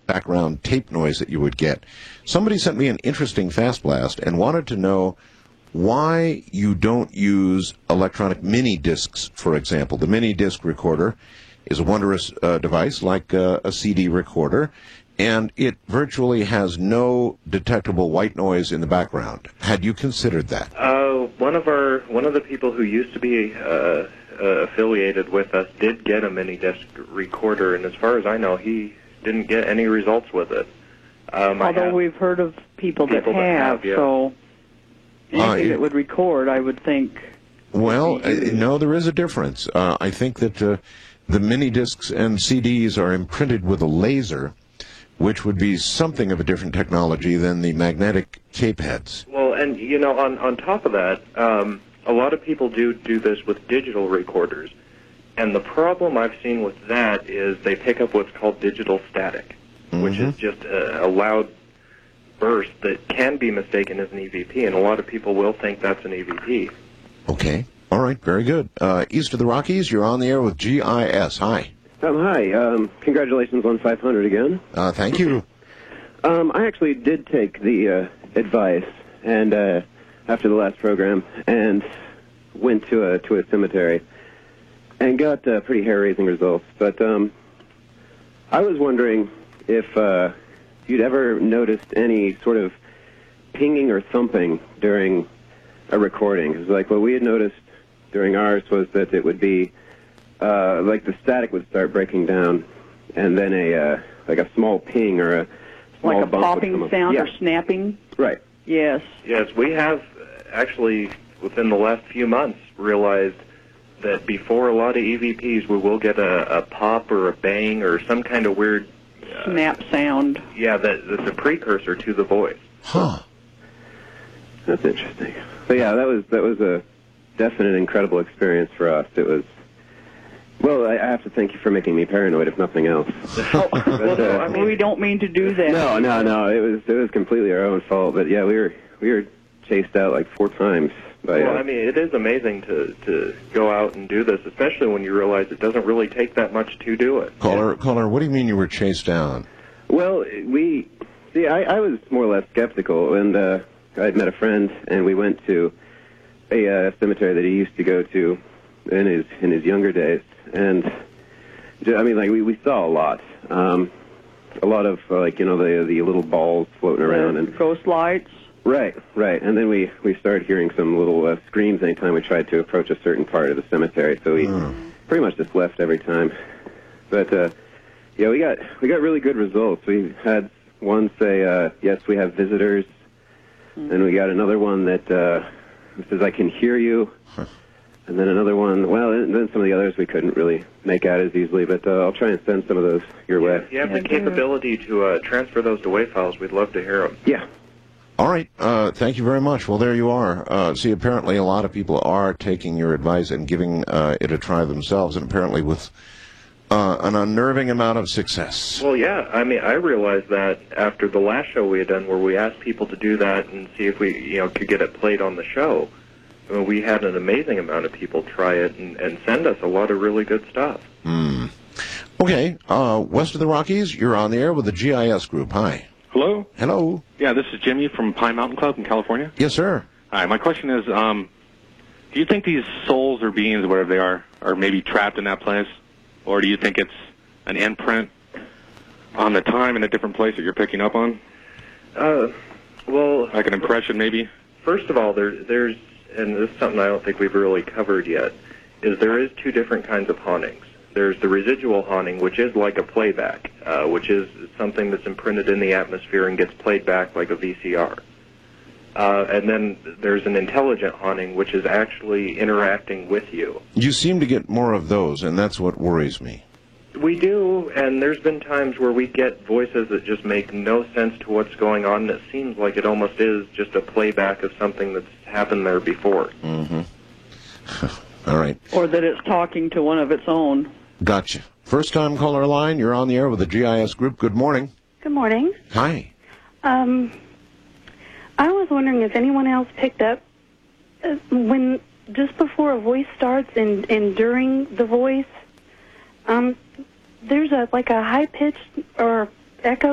background tape noise that you would get. Somebody sent me an interesting fast blast and wanted to know why you don't use electronic mini discs, for example. The mini disc recorder is a wondrous device like a CD recorder, and it virtually has no detectable white noise in the background. Had you considered that? One of the people who used to be affiliated with us did get a mini disc recorder, and as far as I know, he didn't get any results with it. Although we've heard of people that have, yeah. So anything that would record, I would think. Well, no, there is a difference. I think that the mini discs and CDs are imprinted with a laser, which would be something of a different technology than the magnetic tape heads. Well, and on top of that, a lot of people do this with digital recorders, and the problem I've seen with that is they pick up what's called digital static, which is just a loud burst that can be mistaken as an EVP, and a lot of people will think that's an EVP. Okay. All right. Very good. East of the Rockies, you're on the air with GIS. Hi. Hi. Congratulations on 500 again. Thank you. I actually did take the advice and after the last program and went to a cemetery and got pretty hair-raising results. But I was wondering if you'd ever noticed any sort of pinging or thumping during a recording. Because like what we had noticed during ours was that it would be like the static would start breaking down, and then like a small ping or a small like a bump popping sound or snapping. Right. Yes. Yes, we have actually within the last few months realized that before a lot of EVPs, we will get a pop or a bang or some kind of weird snap sound. Yeah, that's a precursor to the voice. Huh. That's interesting. But yeah, that was a definite incredible experience for us. It was. Well, I have to thank you for making me paranoid, if nothing else. But, we don't mean to do that. No. It was completely our own fault. But yeah, we were chased out like 4 times. Well, I mean, it is amazing to go out and do this, especially when you realize it doesn't really take that much to do it. Caller, what do you mean you were chased down? Well, I was more or less skeptical, and I had met a friend, and we went to a cemetery that he used to go to in his younger days, and I mean, like we saw a lot of like the little balls floating around and ghost lights. Right, and then we started hearing some little screams anytime we tried to approach a certain part of the cemetery, so we pretty much just left every time. But yeah, we got really good results. We had one say, yes, we have visitors, and we got another one that says, I can hear you, and then another one, well, and then some of the others we couldn't really make out as easily, but I'll try and send some of those your way. If you have the capability to transfer those to WAV files, we'd love to hear them. Yeah. All right. Thank you very much. Well, there you are. See, apparently a lot of people are taking your advice and giving it a try themselves, and apparently with an unnerving amount of success. Well, yeah. I mean, I realized that after the last show we had done where we asked people to do that and see if we could get it played on the show. I mean, we had an amazing amount of people try it and send us a lot of really good stuff. Okay. West of the Rockies, you're on the air with the GIS group. Hi. Hello? Hello. Yeah, this is Jimmy from Pine Mountain Club in California. Yes, sir. Hi, my question is, do you think these souls or beings, wherever they are maybe trapped in that place? Or do you think it's an imprint on the time in a different place that you're picking up on? Well... Like an impression, maybe? First of all, there's, and this is something I don't think we've really covered yet, is there is 2 different kinds of hauntings. There's the residual haunting, which is like a playback, which is something that's imprinted in the atmosphere and gets played back like a VCR. And then there's an intelligent haunting, which is actually interacting with you. You seem to get more of those, and that's what worries me. We do, and there's been times where we get voices that just make no sense to what's going on, and it seems like it almost is just a playback of something that's happened there before. All right. Or that it's talking to one of its own. Gotcha. First-time caller line, you're on the air with the GIS group. Good morning. Good morning. Hi. I was wondering if anyone else picked up when just before a voice starts and during the voice, there's like a high-pitched or echo